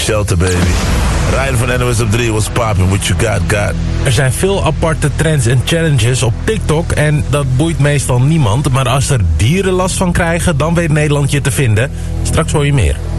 Shelter, baby. Ryan van NOS op 3, what's poppin', what you got? Er zijn veel aparte trends en challenges op TikTok en dat boeit meestal niemand. Maar als er dieren last van krijgen, dan weet Nederland je te vinden. Straks hoor je meer.